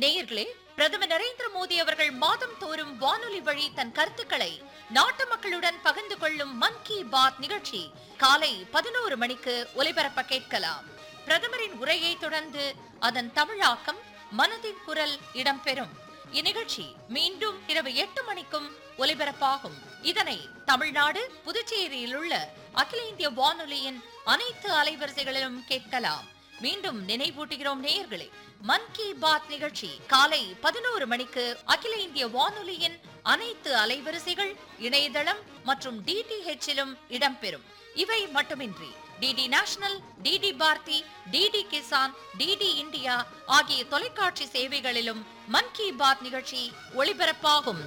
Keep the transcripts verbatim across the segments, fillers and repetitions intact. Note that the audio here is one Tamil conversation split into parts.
நேயர்களே, பிரதமர் நரேந்திர மோடி அவர்கள் மாதம் தோறும் வானொலி வழி தன் கருத்துக்களை நாட்டு மக்களுடன் பகிர்ந்து கொள்ளும் மன் கி பாத் நிகழ்ச்சி காலை பதினோரு மணிக்கு ஒலிபரப்ப கேட்கலாம். பிரதமரின் உரையை தொடர்ந்து அதன் தமிழாக்கம் மனதின் குரல் இடம்பெறும். இந்நிகழ்ச்சி மீண்டும் இரவு எட்டு மணிக்கும் ஒலிபரப்பாகும். இதனை தமிழ்நாடு, புதுச்சேரியில் உள்ள அகில இந்திய வானொலியின் அனைத்து அலைவரிசைகளிலும் கேட்கலாம். மீண்டும் நினைவூட்டுகிறோம் நேயர்களே, மன் கி பாத் நிகழ்ச்சி காலை பதினோரு மணிக்கு அகில இந்திய வானொலியின் அனைத்து அலைவரிசைகள், இணையதளம் மற்றும் டிடிஹெச்சிலும் இடம்பெறும். இவை மட்டுமின்றி DD national, DD Bharathi, DD Kisan, DD India ஆகிய தொலைக்காட்சி சேவைகளிலும் மன் கி பாத் நிகழ்ச்சி ஒளிபரப்பாகும்.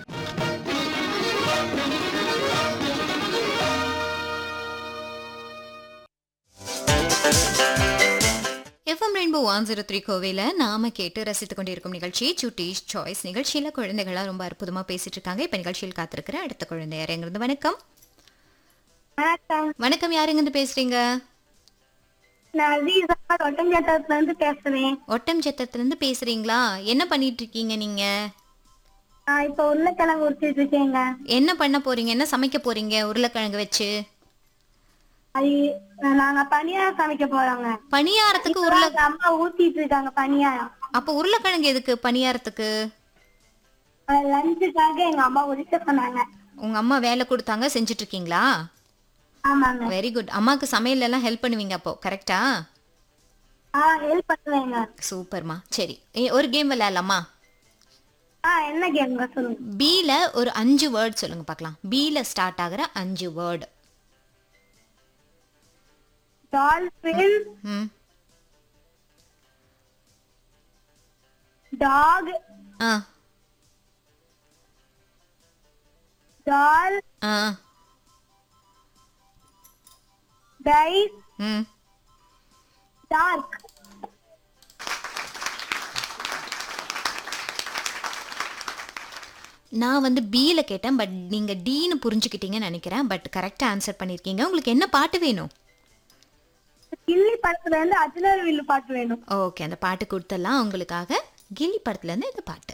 FM rainbow one zero three கோவையில் நாம கேட்டு ரசித்துக் கொண்டிருக்கும் நிகழ்ச்சி சுட்டீஸ் சாய்ஸ் நிகழ்ச்சியில குழந்தைகளா ரொம்ப அற்புதமா பேசிட்டு இருக்காங்க. இப்ப நிகழ்ச்சியில் காத்திருக்கிற அடுத்த குழந்தை யாருங்கிறது. வணக்கம். வணக்கம். வணக்கம், யாருங்கிருந்து பேசுறீங்க? நான் ஒட்டஞ்சத்திரத்துல இருந்து பேசுறேன். ஒட்டம் சத்திரத்துல இருந்து பேசுறீங்களா? என்ன பண்ணிட்டு இருக்கீங்க நீங்க? நான் இப்ப உருளைக்கிழங்கு உரிச்சிட்டு இருக்கேங்க. என்ன பண்ண போறீங்க? என்ன சமைக்க போறீங்க உருளைக்கிழங்கு வச்சு? அது நாங்க பணியாரம் சமைக்க போறோங்க. பணியாரத்துக்கு உருளை அம்மா ஊத்திட்டு இருக்காங்க பணியாரம். அப்ப உருளைக்கிழங்கு எதுக்கு பணியாரத்துக்கு? லஞ்சுக்காக எங்க அம்மா உரிக்க சொன்னாங்க. உங்க அம்மா வேலை கொடுத்தாங்க, செஞ்சுட்டு இருக்கீங்களா? ஆமாங்க. Very good. அம்மாக்கு சமையல் எல்லாம் ஹெல்ப் பண்ணுவீங்க அப்போ, கரெக்டா? ஆ, ஹெல்ப் பண்ணுவேங்க. சூப்பர்மா. சரி, ஏ, ஒரு கேம் விளையாடலாமா? ஆ, என்ன கேம்ங்க சொல்லுங்க. பீல ஒரு அஞ்சு வேர்ட் சொல்லுங்க பார்க்கலாம். பீல ஸ்டார்ட் ஆகுற அஞ்சு வேர்டு. டால்பின், ம் டாக், ஆ டால், ஆ டைஸ், ம் டார்க். நான் வந்து பீல கேட்டேன், பட் நீங்க டீன்னு புரிஞ்சுக்கிட்டீங்கன்னு நினைக்கிறேன். பட் கரெக்டா ஆன்சர் பண்ணிருக்கீங்க. உங்களுக்கு என்ன பாட்டு வேணும்? கில்லி படத்துல இருந்து அஜினர் வில்லு பாட்டு வேணும். ஓகே, அந்த பாட்டு கொடுத்துடலாம் உங்களுக்காக. கில்லி படத்துல இருந்து இந்த பாட்டு.